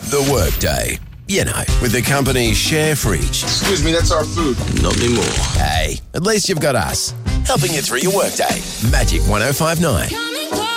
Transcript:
The Workday. You know, with the company Share Fridge. Excuse me, that's our food. Not anymore. Hey, at least you've got us, helping you through your workday. Magic 105.9.